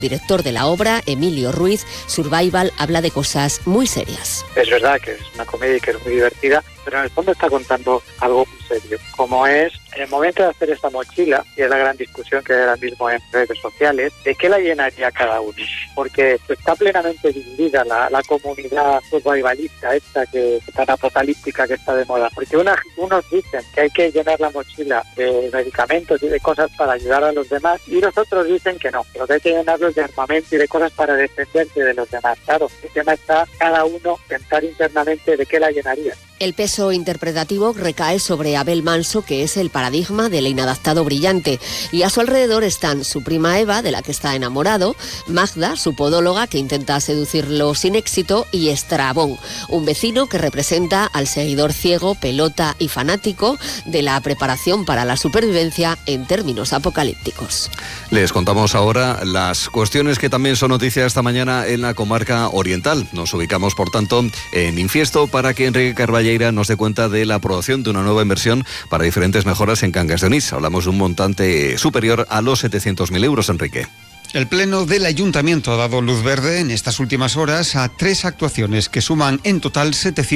Director de la obra, Emilio Ruiz, Survival, habla de cosas muy serias. Es verdad que es una comedia y que es muy divertida, pero en el fondo está contando algo muy serio, como es en el momento de hacer esta mochila, y es la gran discusión que hay ahora mismo en redes sociales, ¿de qué la llenaría cada uno? Porque está plenamente dividida la comunidad survivalista esta que tan apocalíptica que está de moda, porque unos dicen que hay que llenar la mochila de medicamentos y de cosas para ayudar a los demás, y los otros dicen que no, pero que hay que llenarlos de armamento y de cosas para defenderse de los demás. Claro, el tema está cada uno pensar internamente de qué la llenaría. El peso interpretativo recae sobre Abel Manso, que es el paradigma del inadaptado brillante, y a su alrededor están su prima Eva, de la que está enamorado, Magda, su podóloga, que intenta seducirlo sin éxito, y Estrabón, un vecino que representa al seguidor ciego, pelota y fanático de la preparación para la supervivencia en términos apocalípticos. Les contamos ahora las cuestiones que también son noticia esta mañana en la comarca oriental. Nos ubicamos, por tanto, en Infiesto para que Enrique Carballeira nos dé cuenta de la aprobación de una nueva inversión para diferentes mejoras en Cangas de Onís. Hablamos de un montante superior a los 700.000 euros, Enrique. El Pleno del Ayuntamiento ha dado luz verde en estas últimas horas a 3 actuaciones que suman en total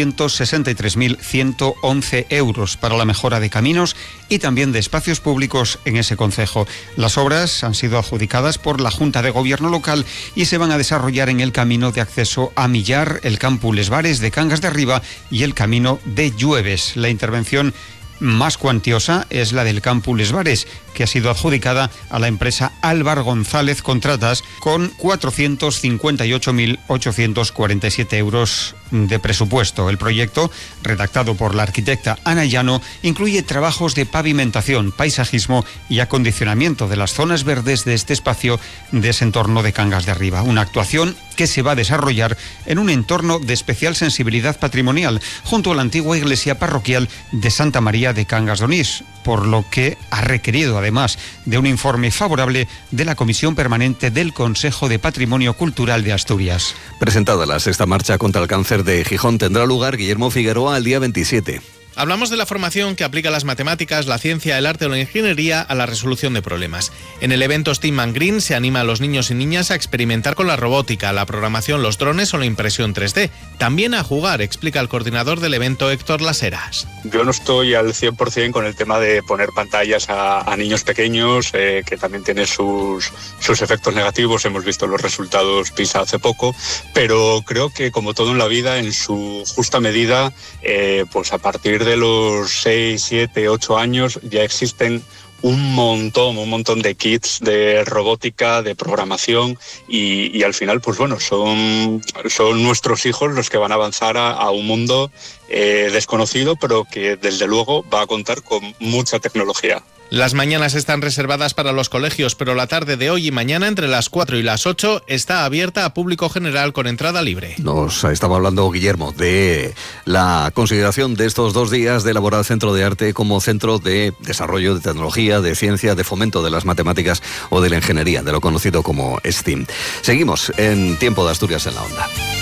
763.111 euros para la mejora de caminos y también de espacios públicos en ese concejo. Las obras han sido adjudicadas por la Junta de Gobierno local y se van a desarrollar en el camino de acceso a Millar, el Campo Les Bares de Cangas de Arriba y el camino de Llueves. La intervención más cuantiosa es la del Campo Les Bares, que ha sido adjudicada a la empresa Álvar González Contratas con 458.847 euros de presupuesto. El proyecto, redactado por la arquitecta Ana Llano, incluye trabajos de pavimentación, paisajismo y acondicionamiento de las zonas verdes de este espacio de ese entorno de Cangas de Arriba. Una actuación que se va a desarrollar en un entorno de especial sensibilidad patrimonial, junto a la antigua iglesia parroquial de Santa María de Cangas de Onís, por lo que ha requerido además de un informe favorable de la Comisión Permanente del Consejo de Patrimonio Cultural de Asturias. Presentada la sexta marcha contra el cáncer de Gijón, tendrá lugar, Guillermo Figueroa, el día 27. Hablamos de la formación que aplica las matemáticas, la ciencia, el arte o la ingeniería a la resolución de problemas. En el evento Steam and Green se anima a los niños y niñas a experimentar con la robótica, la programación, los drones o la impresión 3D. También a jugar, explica el coordinador del evento, Héctor Laseras. Yo no estoy al 100% con el tema de poner pantallas a niños pequeños, que también tiene sus efectos negativos. Hemos visto los resultados PISA hace poco, pero creo que, como todo en la vida, en su justa medida, pues a partir de los 6, 7, 8 años ya existen un montón de kits de robótica, de programación y al final, pues bueno, son nuestros hijos los que van a avanzar a un mundo desconocido, pero que desde luego va a contar con mucha tecnología. Las mañanas están reservadas para los colegios, pero la tarde de hoy y mañana, entre las 4 y las 8, está abierta a público general con entrada libre. Nos estaba hablando, Guillermo, de la consideración de estos 2 días de elaborar el Centro de Arte como centro de desarrollo de tecnología, de ciencia, de fomento de las matemáticas o de la ingeniería, de lo conocido como STEAM. Seguimos en Tiempo de Asturias en la Onda.